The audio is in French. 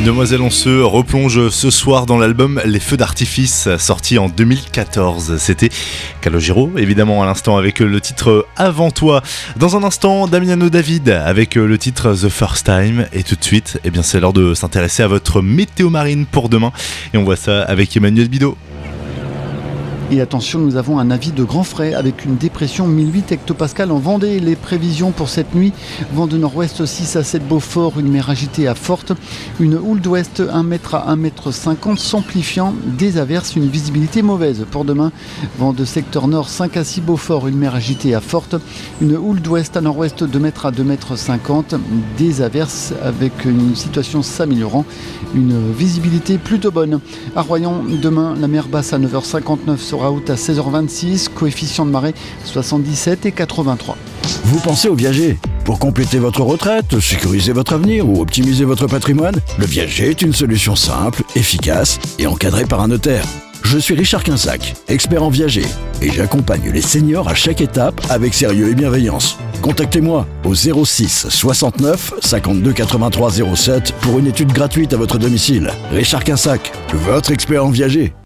Demoiselle, on se replonge ce soir dans l'album Les Feux d'Artifice, sorti en 2014. C'était Calogero, évidemment, à l'instant, avec le titre Avant toi. Dans un instant, Damiano David, avec le titre The First Time. Et tout de suite, c'est l'heure de s'intéresser à votre météo marine pour demain. Et on voit ça avec Emmanuel Bidot. Et attention, nous avons un avis de grand frais avec une dépression 1008 hectopascales en Vendée. Les prévisions pour cette nuit: vent de nord-ouest 6 à 7 Beaufort, une mer agitée à forte, une houle d'ouest 1 mètre à 1 mètre 50 s'amplifiant, des averses, une visibilité mauvaise. Pour demain, vent de secteur nord 5 à 6 Beaufort, une mer agitée à forte, une houle d'ouest à nord-ouest 2 mètres à 2 mètres 50, des averses avec une situation s'améliorant, une visibilité plutôt bonne. À Royan, demain, la mer basse à 9h59 sera haute à 16h26, coefficient de marée 77 et 83. Vous pensez au viager? Pour compléter votre retraite, sécuriser votre avenir ou optimiser votre patrimoine, le viager est une solution simple, efficace et encadrée par un notaire. Je suis Richard Quinsac, expert en viager, et j'accompagne les seniors à chaque étape avec sérieux et bienveillance. Contactez-moi au 06 69 52 83 07 pour une étude gratuite à votre domicile. Richard Quinsac, votre expert en viager.